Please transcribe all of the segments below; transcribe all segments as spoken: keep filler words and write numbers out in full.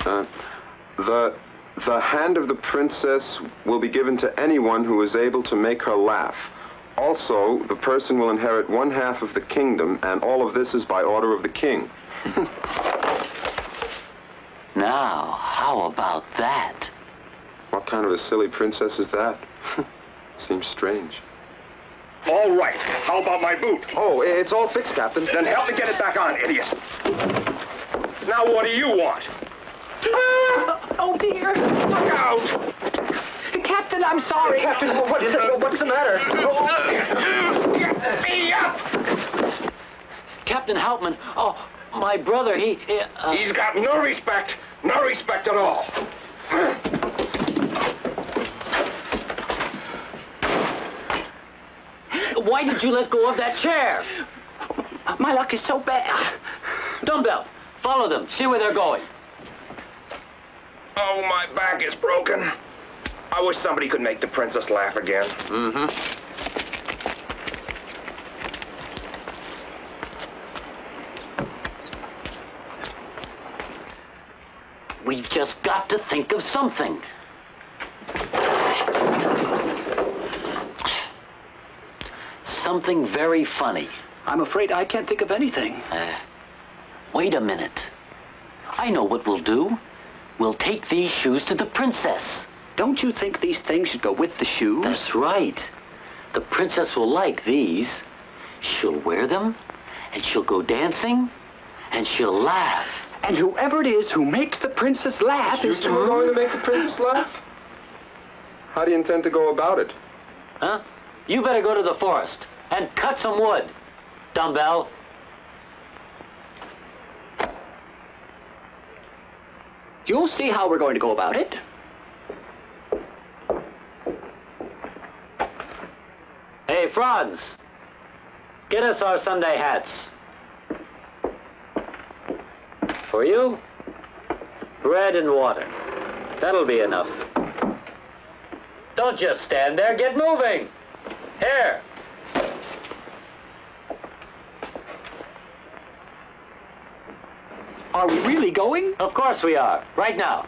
Uh, the, the hand of the princess will be given to anyone who is able to make her laugh. Also, the person will inherit one half of the kingdom, and all of this is by order of the king. Now, how about that? What kind of a silly princess is that? Seems strange. All right. How about my boot? Oh, it's all fixed, Captain. Then help me get it back on, idiot. Now what do you want? Ah! Oh, dear. Look out! Captain, I'm sorry. Captain, what is it? What's the matter? Get me up! Captain Hauptmann, oh, my brother, he... Uh... He's got no respect. No respect at all. Why did you let go of that chair? My luck is so bad. Dumbbell, follow them. See where they're going. Oh, my back is broken. I wish somebody could make the princess laugh again. Mm-hmm. We've just got to think of something. Something very funny. I'm afraid I can't think of anything. Uh, wait a minute. I know what we'll do. We'll take these shoes to the princess. Don't you think these things should go with the shoes? That's right. The princess will like these. She'll wear them, and she'll go dancing, and she'll laugh. And whoever it is who makes the princess laugh You is... two are going to make the princess laugh? How do you intend to go about it? Huh? You better go to the forest and cut some wood, Dumbbell. You'll see how we're going to go about it. Hey, Franz, get us our Sunday hats. For you, bread and water. That'll be enough. Don't just stand there, get moving. Here. Are we really going? Of course we are, right now.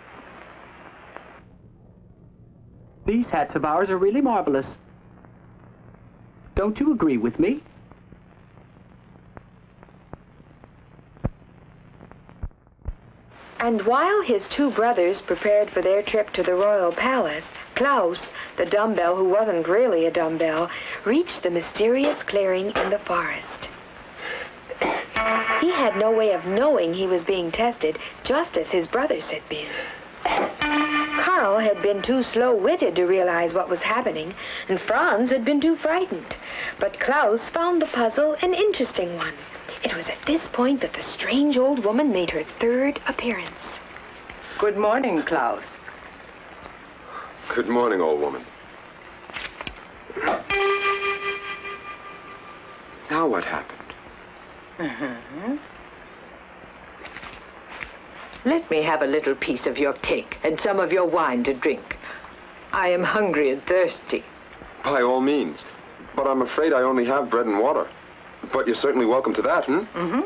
These hats of ours are really marvelous. Don't you agree with me? And while his two brothers prepared for their trip to the royal palace, Klaus, the dumbbell who wasn't really a dumbbell, reached the mysterious clearing in the forest. He had no way of knowing he was being tested, just as his brothers had been. Karl had been too slow-witted to realize what was happening, and Franz had been too frightened. But Klaus found the puzzle an interesting one. It was at this point that the strange old woman made her third appearance. Good morning, Klaus. Good morning, old woman. Now what happened? Mm-hmm. Let me have a little piece of your cake and some of your wine to drink. I am hungry and thirsty. By all means. But I'm afraid I only have bread and water. But you're certainly welcome to that, hmm? Mm-hmm.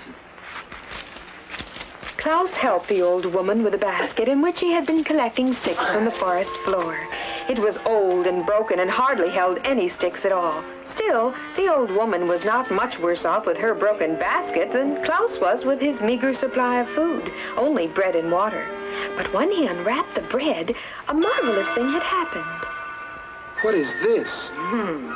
Klaus helped the old woman with a basket in which he had been collecting sticks from the forest floor. It was old and broken and hardly held any sticks at all. Still, the old woman was not much worse off with her broken basket than Klaus was with his meager supply of food, only bread and water. But when he unwrapped the bread, a marvelous thing had happened. What is this? Hmm.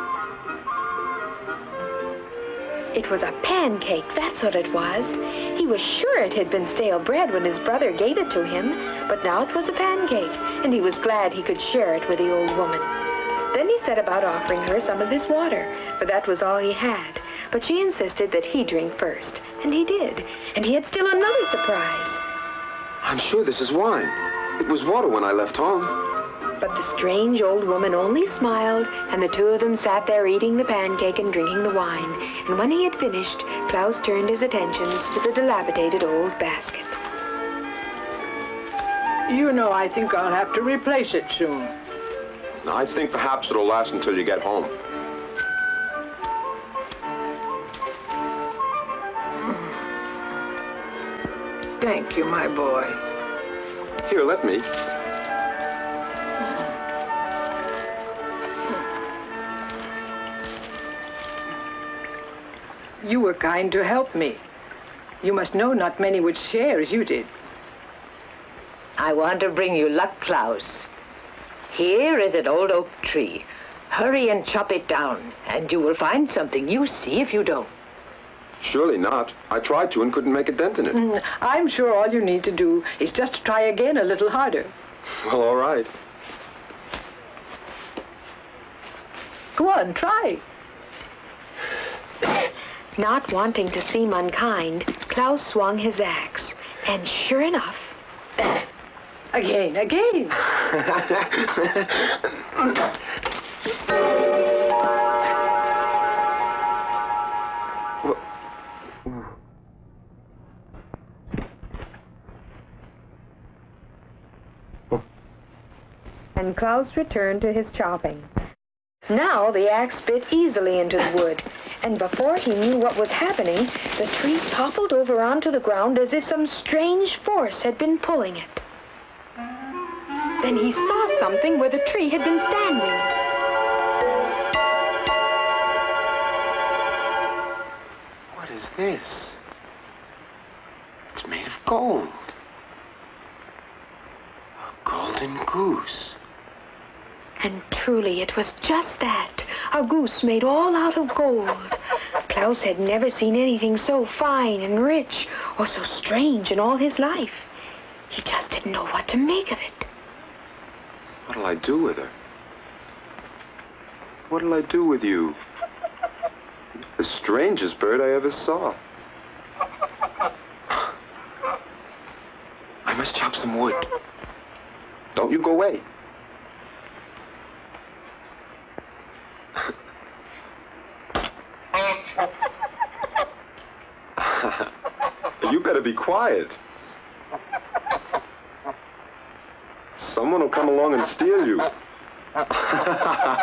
It was a pancake, that's what it was. He was sure it had been stale bread when his brother gave it to him, but now it was a pancake, and he was glad he could share it with the old woman. Then he set about offering her some of his water, for that was all he had. But she insisted that he drink first, and he did. And he had still another surprise. I'm sure this is wine. It was water when I left home. But the strange old woman only smiled, and the two of them sat there eating the pancake and drinking the wine. And when he had finished, Klaus turned his attentions to the dilapidated old basket. You know, I think I'll have to replace it soon. I think perhaps it'll last until you get home. Thank you, my boy. Here, let me. You were kind to help me. You must know not many would share as you did. I want to bring you luck, Klaus. Here is an old oak tree. Hurry and chop it down, and you will find something. You see if you don't. Surely not. I tried to and couldn't make a dent in it. Mm, I'm sure all you need to do is just to try again a little harder. Well, all right. Go on, try. Not wanting to seem unkind, Klaus swung his axe, and sure enough... Again, again. And Klaus returned to his chopping. Now the axe bit easily into the wood, and before he knew what was happening, the tree toppled over onto the ground as if some strange force had been pulling it. Then he saw something where the tree had been standing. What is this? It's made of gold. A golden goose. And truly it was just that, a goose made all out of gold. Klaus had never seen anything so fine and rich or so strange in all his life. He just didn't know what to make of it. What'll I do with her? What'll I do with you? The strangest bird I ever saw. I must chop some wood. Don't you go away. You better be quiet. Someone will come along and steal you.